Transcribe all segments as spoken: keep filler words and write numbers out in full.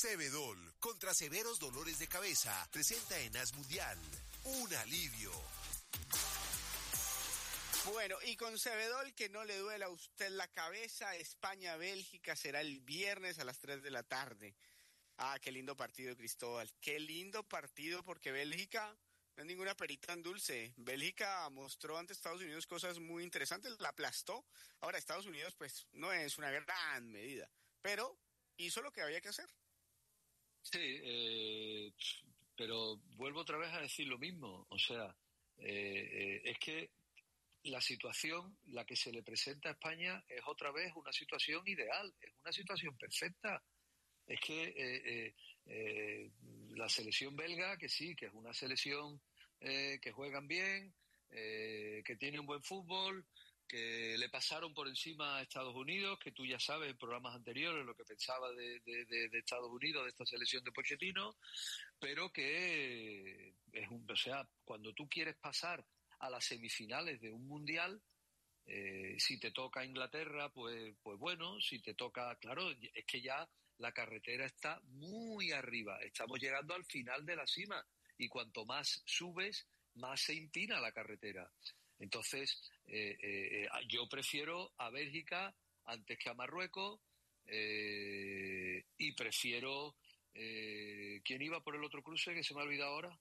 Cebedol, contra severos dolores de cabeza, presenta en AS Mundial un alivio. Bueno, y con Cebedol, que no le duela a usted la cabeza, España-Bélgica será el viernes a las tres de la tarde. Ah, qué lindo partido, Cristóbal. Qué lindo partido, porque Bélgica no es ninguna perita en dulce. Bélgica mostró ante Estados Unidos cosas muy interesantes, la aplastó. Ahora, Estados Unidos, pues, no es una gran medida, pero hizo lo que había que hacer. Sí, eh, pero vuelvo otra vez a decir lo mismo. O sea, eh, eh, es que la situación, la que se le presenta a España, es otra vez una situación ideal, es una situación perfecta. Es que eh, eh, eh, la selección belga, que sí, que es una selección eh, que juegan bien, eh, que tiene un buen fútbol, que le pasaron por encima a Estados Unidos, que tú ya sabes en programas anteriores lo que pensaba de, de, de, de Estados Unidos, de esta selección de Pochettino, pero que es un, o sea, cuando tú quieres pasar a las semifinales de un mundial, eh, si te toca Inglaterra, pues, pues bueno, si te toca, claro, es que ya la carretera está muy arriba, estamos llegando al final de la cima y cuanto más subes, más se empina la carretera. Entonces, eh, eh, yo prefiero a Bélgica antes que a Marruecos eh, y prefiero... Eh, ¿quién iba por el otro cruce que se me ha olvidado ahora?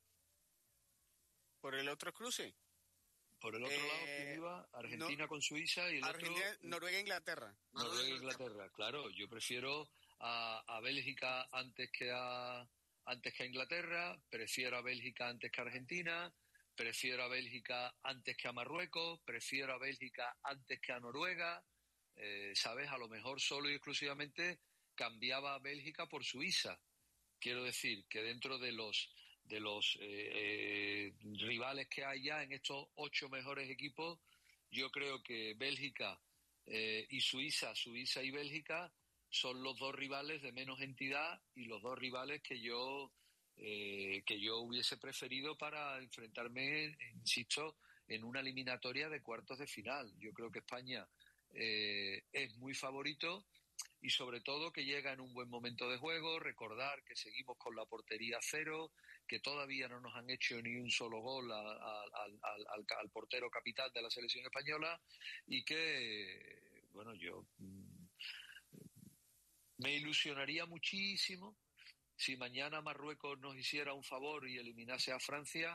¿Por el otro cruce? Por el otro eh, lado, ¿quién iba? Argentina no, con Suiza y el Argentina, otro... Noruega-Inglaterra. Noruega-Inglaterra, claro. Yo prefiero a, a Bélgica antes que a, antes que a Inglaterra, prefiero a Bélgica antes que a Argentina, prefiero a Bélgica antes que a Marruecos, prefiero a Bélgica antes que a Noruega, eh, ¿sabes? A lo mejor solo y exclusivamente cambiaba a Bélgica por Suiza. Quiero decir que dentro de los de los eh, eh, rivales que hay ya en estos ocho mejores equipos, yo creo que Bélgica eh, y Suiza, Suiza y Bélgica son los dos rivales de menos entidad y los dos rivales que yo eh, que yo hubiese preferido para enfrentarme, insisto, en una eliminatoria de cuartos de final. Yo creo que España eh, es muy favorito y sobre todo que llega en un buen momento de juego. Recordar que seguimos con la portería cero, que todavía no nos han hecho ni un solo gol al, al, al, al, al portero capitán de la selección española y que, bueno, yo mmm, me ilusionaría muchísimo si mañana Marruecos nos hiciera un favor y eliminase a Francia,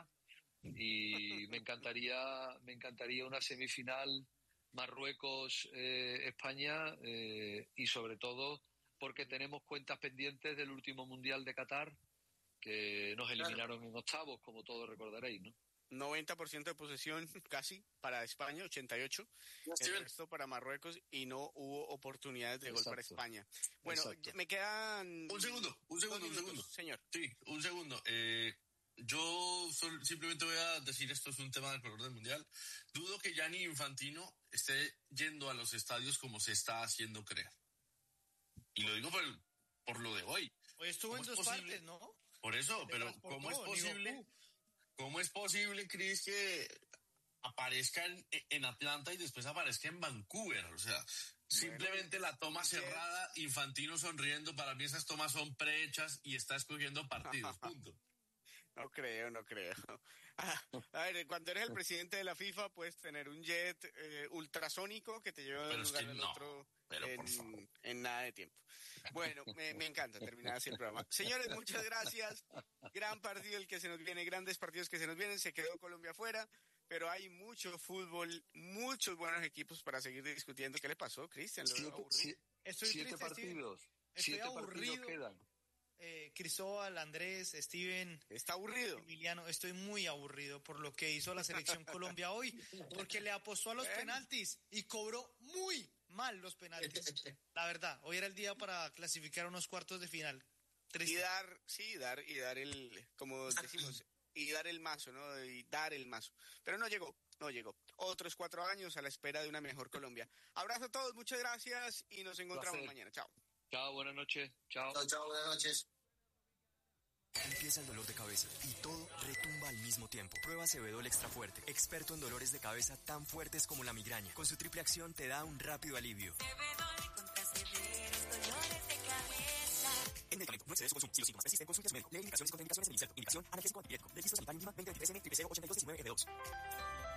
y me encantaría, me encantaría una semifinal Marruecos, eh, España, eh, y sobre todo porque tenemos cuentas pendientes del último Mundial de Qatar, que nos eliminaron claro. en octavos, como todos recordaréis, ¿no? noventa por ciento de posesión casi para España, ochenta y ocho por ciento, el resto para Marruecos, y no hubo oportunidades de Exacto. gol para España. Bueno, Exacto. me quedan... Un segundo, un segundo, minutos, un segundo. Señor. Sí, un segundo. Eh... Yo sol, simplemente voy a decir, esto es un tema del color del mundial. Dudo que Gianni Infantino esté yendo a los estadios como se está haciendo creer. Y lo digo por, el, por lo de hoy. Hoy estuvo en dos posible? partes, ¿no? Por eso, pero ¿cómo es posible? ¿Cómo es posible, Cris, que aparezca en, en Atlanta y después aparezca en Vancouver? O sea, bueno, simplemente la toma cerrada, Infantino sonriendo. Para mí esas tomas son prehechas y está escogiendo partidos, punto. No creo, no creo. Ah, a ver, cuando eres el presidente de la FIFA, puedes tener un jet eh, ultrasónico que te lleva de un lugar al no, otro en, en nada de tiempo. Bueno, me, me encanta terminar así el programa. Señores, muchas gracias. Gran partido el que se nos viene, grandes partidos que se nos vienen. Se quedó Colombia afuera, pero hay mucho fútbol, muchos buenos equipos para seguir discutiendo. ¿Qué le pasó, Cristian? Siete, siete, Estoy siete triste, partidos. Estoy siete aburrido. partidos quedan. Eh, Cristóbal, Andrés, Steven. ¿Está aburrido? Emiliano, estoy muy aburrido por lo que hizo la selección Colombia hoy, porque le apostó a los ¿Eh? penaltis y cobró muy mal los penaltis. La verdad, hoy era el día para clasificar a unos cuartos de final. Triste. Y dar, sí, dar, y dar el, como decimos, y dar el mazo, ¿no? Y dar el mazo. Pero no llegó, no llegó. Otros cuatro años a la espera de una mejor Colombia. Abrazo a todos, muchas gracias y nos encontramos Placer. mañana. Chao. Chao, buenas noches. Chao. Chao, chao, buenas noches. Empieza el dolor de cabeza y todo retumba al mismo tiempo. Prueba Cebedol Extra Fuerte, experto en dolores de cabeza tan fuertes como la migraña. Con su triple acción te da un rápido alivio. Cebedol contra severos dolores de cabeza. En medicamento. excede su consumo. Si los síntomas persisten, consulte a su médico. Lee indicaciones y contraindicaciones en el inserto. Indicación, analgésico antipirético. Registro sanitario Lima veinte veintitrés N cero ochenta y dos diecinueve F dos.